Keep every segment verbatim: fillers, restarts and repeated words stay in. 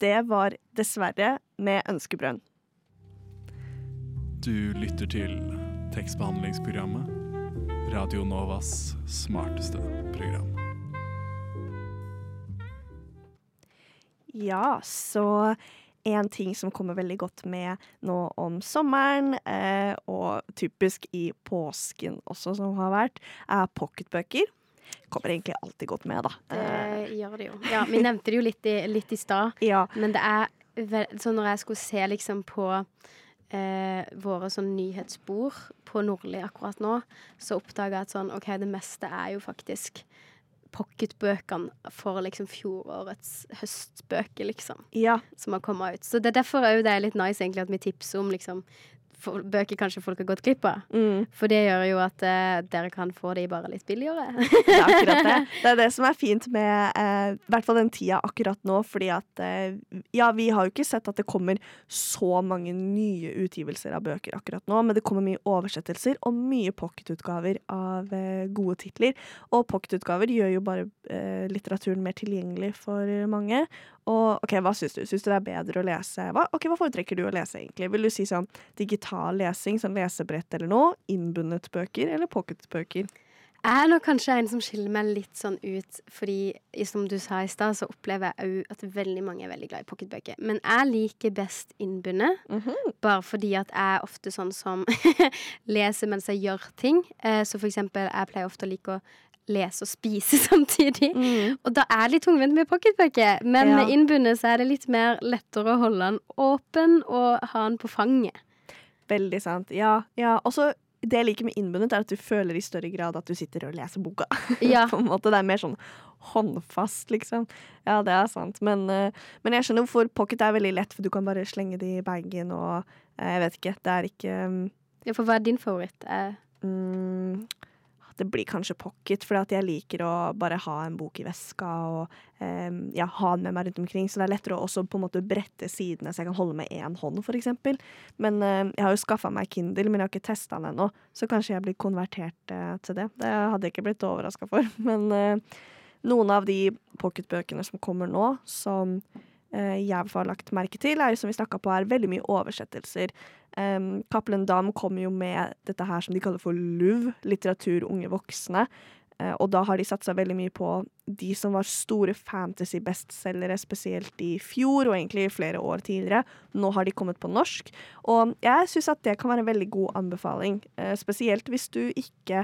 det var dessverre med ønskebrønn. Du lytter til tekstbehandlingsprogrammet Radio Novas smarteste program. Ja, så en ting som kommer veldig godt med nå om sommeren, eh, og typisk i påsken også som har vært, er pocketbøker. Kommer egentlig alltid godt med, da. Det gjør det jo. Ja, vi nevnte det jo litt i, litt i stad, Ja. men det er vel, så når jeg skulle se liksom på eh, våre sånn nyhetsspor på Nordli akkurat nå, så oppdaget jeg at sånn, ok, det meste er jo faktisk pocketbøkene for liksom fjorårets høstbøker, liksom, Ja, som har kommet ut. Så det er derfor er jo det litt nice egentlig at vi tipser om liksom for, bøker kanskje folk har gått glipp av. mm. For det gjør jo at eh, dere kan få de bare litt billigere. Det er akkurat det. Det er det som er fint med eh, i hvert fall den tida akkurat nå, fordi at eh, ja, vi har jo ikke sett at det kommer så mange nye utgivelser av bøker akkurat nå, men det kommer mye oversettelser og mye pocketutgaver av eh, gode titler. Og pocketutgaver gjør jo bare eh, litteraturen mer tilgjengelig for mange. Og ok, hva syns du? Syns du det er bedre å lese? Hva, ok, hva foretrekker du å lese egentlig? Vil du si sånn digital lesing, sånn lesebrett eller noe? Innbundet bøker eller pocketbøker? Jeg er nok kanskje en som skiller meg litt sånn ut, fordi som du sa i stad, så opplever jeg jo at veldig mange er veldig glad i pocketbøker. Men jeg liker best innbundet, Mhm. bare fordi at jeg er ofte sånn som leser mens jeg gjør ting. Eh, Så for eksempel, jeg pleier ofte å like å lese og spise samtidig. Mm. Og da er det litt tungvint med pocketbøker. Men Ja. med innbundet så er det litt mer lettere å holde den åpen og ha den på fanget. Veldig sant. Ja, ja. Og så det jeg liker med innbundet er at du føler i større grad at du sitter og leser boka. Ja. På en måte. Det er mer sånn håndfast, liksom. Ja, det er sant. Men, eh, men jeg skjønner hvorfor pocket er veldig lett, for du kan bare slenge det i bagen, og eh, jeg vet ikke, det er ikke Ja, for hva er din favoritt? Eh, mm, det blir kanskje pocket, fordi at jeg liker å bare ha en bok i veska og um, ja, ha den med meg rundt omkring, så det er lettere å også på en måte brette sidene, så jeg kan holde med en hånd, for eksempel. Men uh, jeg har jo skaffet meg Kindle, men jeg har ikke testet den ennå, så kanskje jeg blir konvertert uh, til det. Det hadde jeg ikke blitt overrasket for. Men uh, noen av de pocketbøkene som kommer nå, som uh, jeg har lagt merke til, er jo som vi snakket på, er veldig mye oversettelser. Um, Cappelen Damm kommer jo med dette her som de kaller for L U V, litteratur unge voksne, uh, og da har de satt seg veldig mye på de som var store fantasy-bestsellere, spesielt i fjor, og egentlig flere år tidligere. Nå har de kommet på norsk, og jeg synes at det kan være en veldig god anbefaling, uh, spesielt hvis du ikke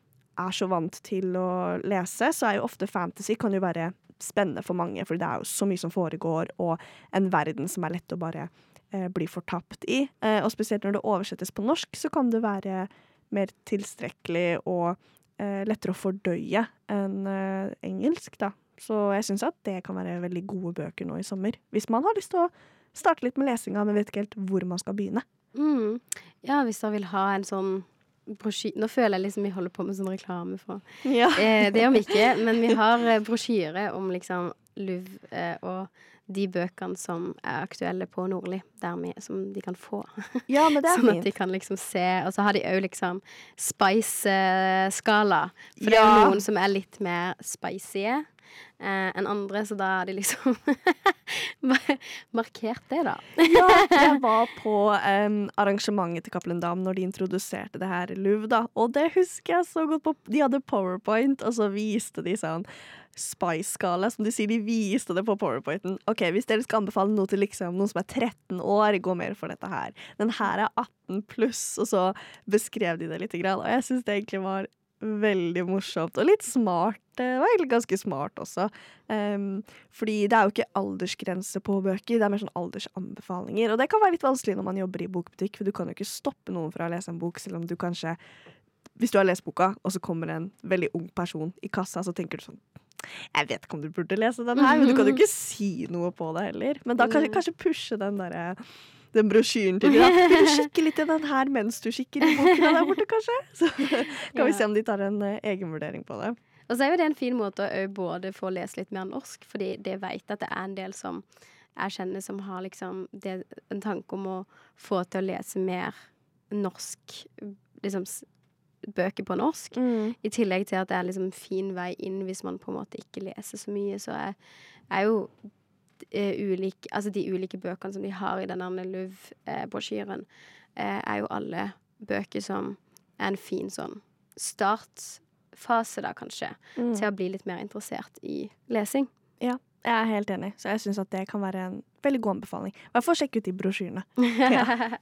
er så vant til å lese, så er jo ofte fantasy kan jo være spennende for mange, for det er jo så mye som foregår, og en verden som er lett å bare blir fortapt i, eh, og spesielt når det oversettes på norsk, så kan det være mer tilstrekkelig og eh, lettere å fordøye enn eh, engelsk, da. Så jeg synes at det kan være veldig gode bøker nå i sommer, hvis man har lyst til å starte litt med lesinga, men vet ikke helt hvor man skal begynne. mm. Ja, hvis dere vil ha en sånn brosjyre. Nå føler jeg liksom vi holder på med sånn reklame for. Ja. Eh, det gjør vi ikke, men vi har eh, brosjyre om liksom L U V eh, og de bøkene som er aktuelle på Nordli, der vi, som de kan få. Ja, men det er sånn at fint. de kan liksom se, og så har de jo liksom spice-skala. For det er Ja. jo noen som er litt mer spicy eh, enn andre, så da har de liksom markert det da. Ja, jeg var på um, arrangementet til Cappelen Damm når de introduserte det her L U V, da, og det husker jeg så godt på. De hadde PowerPoint, og så viste de sånn Spice-skala, som de sier, de viste det på PowerPointen. Ok, hvis dere skal anbefale noe til liksom, noen som er tretten år, gå mer for dette her. Den her er atten pluss, og så beskrev de det litt grann, og jeg synes det egentlig var veldig morsomt, og litt smart. Det var egentlig ganske smart også. Um, fordi det er jo ikke aldersgrense på bøker, det er mer sånn aldersanbefalinger, og det kan være litt vanskelig når man jobber i bokbutikk, for du kan jo ikke stoppe noen fra å lese en bok, selv om du kanskje, hvis du har lest boka, og så kommer en veldig ung person i kassa, så tenker du sånn, jeg vet ikke om du burde lese den her, men du kan jo ikke si noe på det heller. Men da kan du kanskje pushe den der, den brosjyren til deg. Vil du kikke litt i den her mens du kikker i boken der borte, kanskje? Så kan vi se om de tar en uh, egen vurdering på det. Og så er jo det en fin måte å både få lese litt mer norsk, fordi det vet at det er en del som jeg kjenner som har liksom det, en tanke om å få til å lese mer norsk, liksom bøker på norsk, Mm. i tillegg til at det er liksom fin vei inn hvis man på en måte ikke leser så mye, så er, er jo uh, ulike, altså de ulike bøkene som de har i denne Louvre-brosjyren, uh, er jo alle bøker som er en fin sånn startfase da, kanskje, mm. til å bli litt mer interessert i lesing. Ja, jeg er helt enig, så jeg synes at det kan være en veldig god anbefaling. Hva får sjekke ut de brosjyrene? Ja.